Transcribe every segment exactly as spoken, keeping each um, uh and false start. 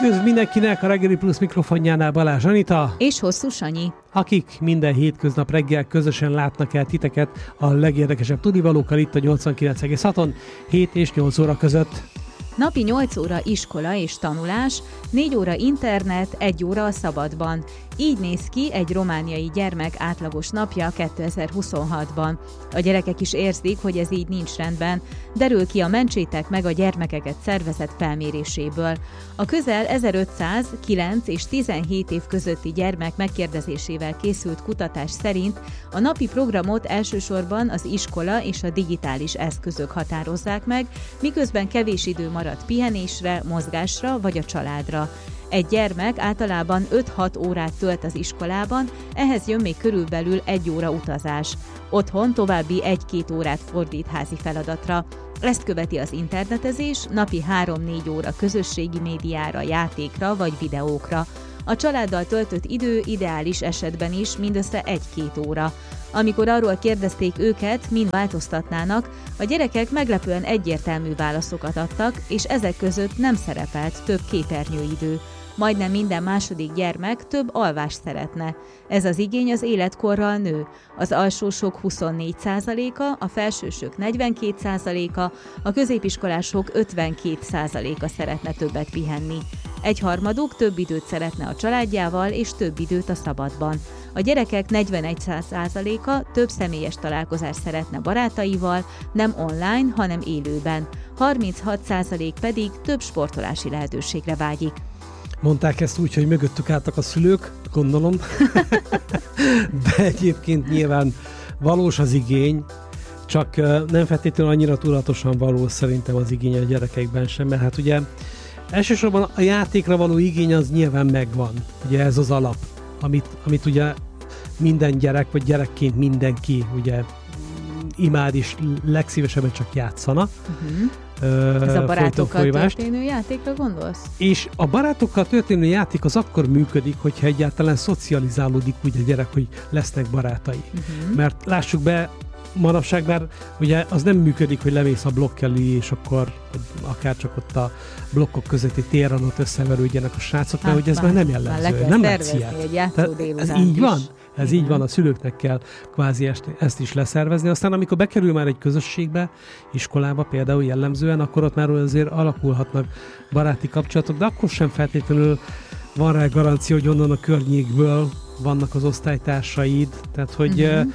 Üdv mindenkinek, a Reggeli Plusz mikrofonjánál Balázs Anita és Hosszú Sanyi, akik minden hétköznap reggel közösen látnak el titeket a legérdekesebb tudivalókkal itt a nyolcvankilenc egész haton hét és nyolc óra között. Napi nyolc óra iskola és tanulás, négy óra internet, egy óra a szabadban. Így néz ki egy romániai gyermek átlagos napja kétezer-huszonhatban. A gyerekek is érzik, hogy ez így nincs rendben, derül ki a Mentsétek meg a gyermekeket szervezett felméréséből. A közel ezerötszáz kilenc és tizenhét év közötti gyermek megkérdezésével készült kutatás szerint a napi programot elsősorban az iskola és a digitális eszközök határozzák meg, miközben kevés idő marad pihenésre, mozgásra vagy a családra. Egy gyermek általában öt-hat órát tölt az iskolában, ehhez jön még körülbelül egy óra utazás. Otthon további egy-két órát fordít házi feladatra. Ezt követi az internetezés, napi három-négy óra közösségi médiára, játékra vagy videókra. A családdal töltött idő ideális esetben is mindössze egy-két óra. Amikor arról kérdezték őket, min változtatnának, a gyerekek meglepően egyértelmű válaszokat adtak, és ezek között nem szerepelt több képernyőidő. Majdnem minden második gyermek több alvást szeretne. Ez az igény az életkorral nő. Az alsósok huszonnégy százaléka, a felsősök negyvenkét százaléka, a középiskolások ötvenkét százaléka szeretne többet pihenni. Egyharmaduk több időt szeretne a családjával és több időt a szabadban. A gyerekek negyvenegy százaléka több személyes találkozást szeretne barátaival, nem online, hanem élőben. harminchat százalék pedig több sportolási lehetőségre vágyik. Mondták ezt úgy, hogy mögöttük álltak a szülők, gondolom, de egyébként nyilván valós az igény, csak nem feltétlenül annyira tudatosan valós szerintem az igény a gyerekekben sem, mert hát ugye elsősorban a játékra való igény az nyilván megvan, ugye ez az alap, amit, amit ugye minden gyerek, vagy gyerekként mindenki ugye imád is legszívesebben csak játszana. Uh-huh. Ez a barátokkal történő játékra gondolsz? És a barátokkal történő játék az akkor működik, hogyha egyáltalán szocializálódik úgy a gyerek, hogy lesznek barátai. Uh-huh. Mert lássuk be, manapság már ugye az nem működik, hogy lemész a blokk elé, és akkor akár csak ott a blokkok közötti téren ott összeverődjenek a srácok, hát, mert hogy ez már, már nem jellemző. Már nem tervezni egy játszó délután Ez így is. van. Ez Igen. így van, a szülőknek kell kvázi ezt, ezt is leszervezni. Aztán amikor bekerül már egy közösségbe, iskolába például jellemzően, akkor ott már azért alakulhatnak baráti kapcsolatok, de akkor sem feltétlenül van rá garancia, hogy onnan a környékből vannak az osztálytársaid. Tehát, hogy uh-huh.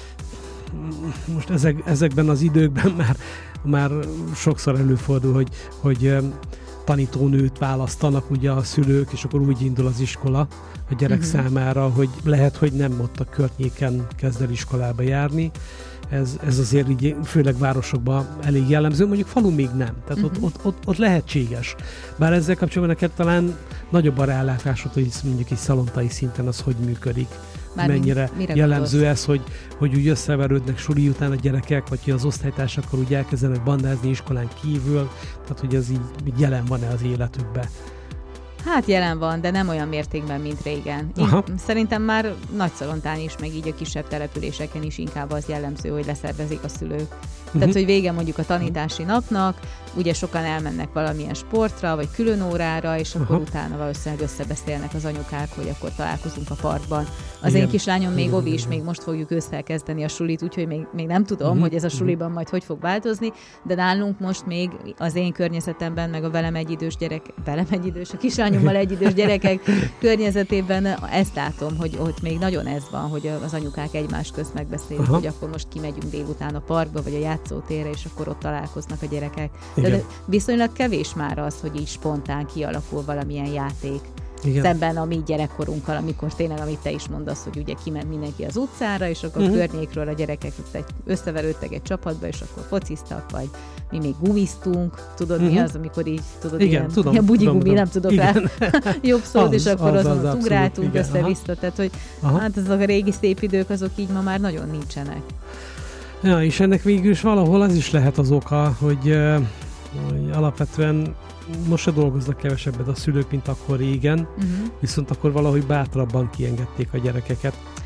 most ezek, ezekben az időkben már, már sokszor előfordul, hogy, hogy tanítónőt választanak ugye a szülők, és akkor úgy indul az iskola a gyerek uh-huh. számára, hogy lehet, hogy nem ott a környéken kezd el iskolába járni. Ez, ez azért így, főleg városokban elég jellemző, mondjuk falu még nem. Tehát uh-huh. ott, ott, ott, ott lehetséges. Bár ezzel kapcsolatban neked talán nagyobb a rálátásod, hogy mondjuk egy szalontai szinten az hogy működik. Már mennyire jellemző gondolsz? Ez, hogy, hogy úgy összeverődnek suli után a gyerekek, vagy hogy az osztálytársakkal úgy elkezdenek bandázni iskolán kívül, tehát hogy ez így, így jelen van-e az életükben? Hát jelen van, de nem olyan mértékben, mint régen. Én szerintem már Nagyszalontán is, meg így a kisebb településeken is inkább az jellemző, hogy leszervezik a szülők. Uh-huh. Tehát, hogy vége mondjuk a tanítási napnak, ugye sokan elmennek valamilyen sportra, vagy külön órára, és akkor uh-huh. utána valószínűleg összebeszélnek az anyukák, hogy akkor találkozunk a parkban. Az igen. én kislányom még ovi is, még most fogjuk összekezdeni a sulit, úgyhogy még, még nem tudom, uh-huh. hogy ez a suliban majd hogy fog változni, de nálunk most még az én környezetemben, meg a velem egyidős gyerek, velem egyidős, a kislányommal egyidős gyerekek környezetében ezt látom, hogy ott még nagyon ez van, hogy az anyukák egymás közt megbeszélik, uh-huh. hogy akkor most kimegyünk délután a parkba, vagy a játszótérre, és akkor ott találkoznak a gyerekek. De viszonylag kevés már az, hogy így spontán kialakul valamilyen játék. Igen. Szemben a mi gyerekkorunkkal, amikor tényleg, amit te is mondasz, hogy ugye kiment mindenki az utcára, és akkor uh-huh. környékről a gyerekek összeverődtek egy csapatba, és akkor fociztak, vagy mi még gumiztunk. Tudod, uh-huh. mi az, amikor így, tudod, igen, ilyen, tudom, ilyen bugyigumi, tudom, nem tudok igen. rá jobb szót, és akkor az, azon az, ugráltunk össze-vissza. Tehát, hogy aha. hát azok a régi szép idők, azok így ma már nagyon nincsenek. Ja, és ennek végül is valahol az is lehet az oka, hogy, hogy alapvetően most se dolgoznak kevesebbet a szülők, mint akkor régen, uh-huh. viszont akkor valahogy bátrabban kiengedték a gyerekeket.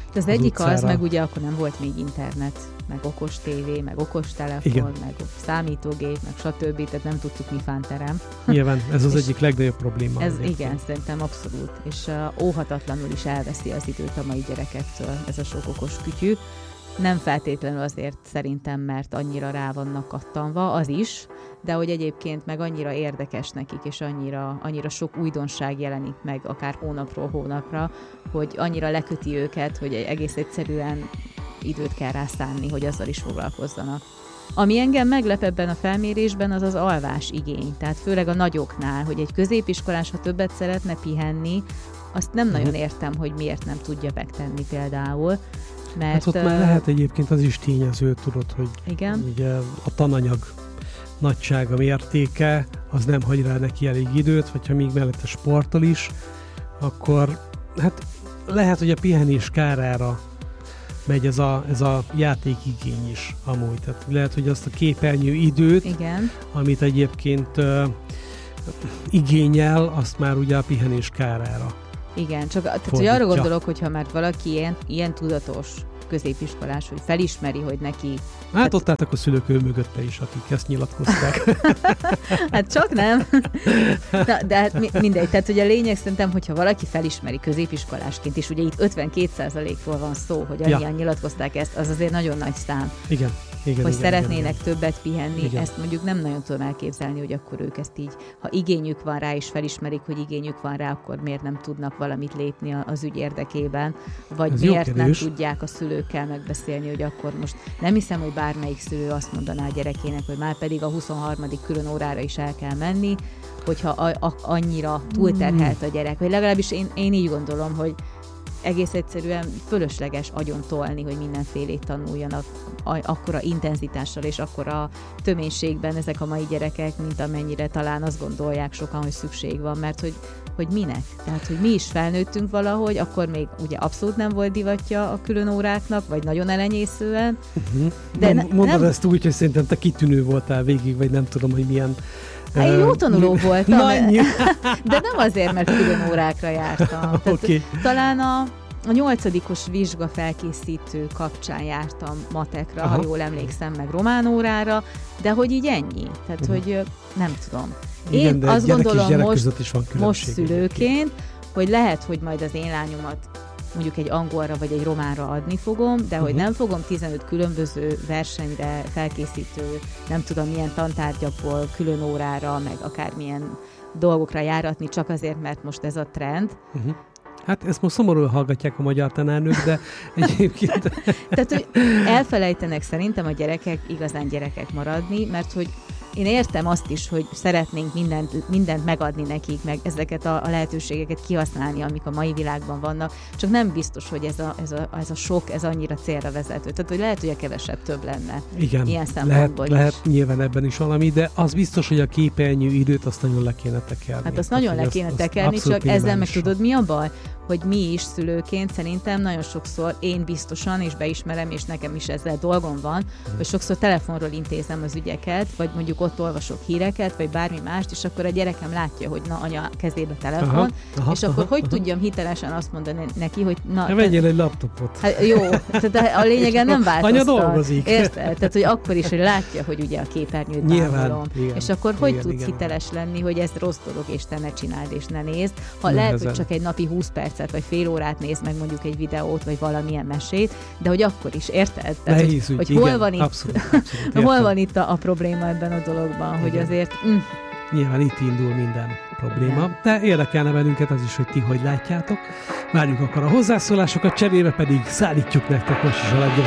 Az, az egyik utcára. Az, meg ugye akkor nem volt még internet, meg okos tévé, meg okos telefon, igen. meg számítógép, meg stb. Tehát nem tudtuk, mi fánterem. Nyilván, ez az egyik legnagyobb probléma. Ez igen, van. Szerintem abszolút. És uh, óhatatlanul is elveszi az időt a mai gyerekektől ez a sok okos kütyű. Nem feltétlenül azért szerintem, mert annyira rá vannak kattanva, az is, de hogy egyébként meg annyira érdekes nekik, és annyira, annyira sok újdonság jelenik meg, akár hónapról hónapra, hogy annyira leköti őket, hogy egész egyszerűen időt kell rá szánni, hogy azzal is foglalkozzanak. Ami engem meglep ebben a felmérésben, az az alvás igény. Tehát főleg a nagyoknál, hogy egy középiskolás, ha többet szeretne pihenni, azt nem nagyon értem, hogy miért nem tudja megtenni például. Mert, hát ott uh, már lehet egyébként az is tényező, tudod, hogy igen? Ugye a tananyag nagysága, mértéke, az nem hagy rá neki elég időt, vagy ha még mellette sportol is, akkor hát lehet, hogy a pihenés kárára megy ez a, ez a játékigény is amúgy. Tehát lehet, hogy azt a képernyő időt, igen. amit egyébként uh, igényel, azt már ugye a pihenés kárára. Igen, csak tehát, hogy arra gondolok, hogyha már valaki ilyen, ilyen tudatos középiskolás, hogy felismeri, hogy neki... Hát, hát ott álltak a szülők ő mögötte is, akik ezt nyilatkozták. Hát csak nem. Na, de hát mindegy. Tehát, hogy a lényeg szerintem, hogyha valaki felismeri középiskolásként, és ugye itt ötvenkét százalékról van szó, hogy annyian ja. nyilatkozták ezt, az azért nagyon nagy szám. Igen. Igen, hogy igen, szeretnének igen, többet pihenni, igen. Ezt mondjuk nem nagyon tudom elképzelni, hogy akkor ők ezt így, ha igényük van rá, és felismerik, hogy igényük van rá, akkor miért nem tudnak valamit lépni az ügy érdekében, vagy ez miért nem tudják a szülőkkel megbeszélni, hogy akkor most nem hiszem, hogy bármelyik szülő azt mondaná a gyerekének, hogy már pedig a huszonharmadik külön órára is el kell menni, hogyha a, a, annyira túlterhelt a gyerek, vagy legalábbis én, én így gondolom, hogy egész egyszerűen fölösleges agyon tolni, hogy mindenfélét tanuljanak akkora intenzitással és akkora töménységben ezek a mai gyerekek, mint amennyire talán azt gondolják sokan, hogy szükség van, mert hogy, hogy minek? Tehát, hogy mi is felnőttünk valahogy, akkor még ugye abszolút nem volt divatja a külön óráknak, vagy nagyon elenyészően. Uh-huh. De ne, mondod nem... ezt úgy, hogy szerintem te kitűnő voltál végig, vagy nem tudom, hogy milyen... Hát én jó tanuló voltam, de nem azért, mert külön órákra jártam. Okay. Talán a, a nyolcadikos vizsga felkészítő kapcsán jártam matekra, aha. ha jól emlékszem, meg román órára, de hogy így ennyi. Tehát, uh-huh. hogy nem tudom. Igen, én azt gondolom most, is van most szülőként, hogy lehet, hogy majd az én lányomat mondjuk egy angolra vagy egy románra adni fogom, de hogy uh-huh. nem fogom tizenöt különböző versenyre felkészítő, nem tudom milyen tantárgyakból külön órára, meg akármilyen dolgokra járatni, csak azért, mert most ez a trend. Uh-huh. Hát ezt most szomorúan hallgatják a magyar tanárnők, de egyébként... Tehát, hogy elfelejtenek szerintem a gyerekek igazán gyerekek maradni, mert hogy én értem azt is, hogy szeretnénk mindent, mindent megadni nekik, meg ezeket a, a lehetőségeket kihasználni, amik a mai világban vannak, csak nem biztos, hogy ez a, ez a, ez a sok, ez annyira célra vezető. Tehát, hogy lehet, hogy a kevesebb több lenne. Igen, ilyen szempontból lehet, lehet nyilván ebben is valami, de az biztos, hogy a képernyő időt azt nagyon le kéne tekerni. Hát azt nagyon le kéne tekerni, csak ezzel meg tudod, mi a baj? Hogy mi is szülőként szerintem nagyon sokszor én biztosan, és beismerem, és nekem is ezzel dolgom van, hmm. hogy sokszor telefonról intézem az ügyeket, vagy mondjuk ott olvasok híreket, vagy bármi mást, és akkor a gyerekem látja, hogy na, anya kezébe telefon, aha, aha, és akkor aha, hogy aha. tudjam hitelesen azt mondani neki, hogy na... Ne vegyél egy laptopot. Hát jó, tehát a lényegen nem változtat. Anya dolgozik. Érted? Tehát, hogy akkor is, hogy látja, hogy ugye a képernyőt bámolom. És akkor hogy igen, tudsz igen. hiteles lenni, hogy ez rossz dolog, és te ne csináld, és ne nézd. Ha lehet, ezen. Hogy csak egy napi húsz percet, vagy fél órát néz meg mondjuk egy videót, vagy valamilyen mesét, de hogy akkor is, érted? Tehát, Nehéz, hogy, hogy igen, hol van itt, abszolút, abszolút, hol van itt a, a probléma ebben a dologban, igen. hogy azért... Mm. Nyilván itt indul minden probléma, igen. de érdekelne bennünket az is, hogy ti hogy látjátok. Várjuk akkor a hozzászólásokat, cserébe pedig szállítjuk nektek most is a legjobb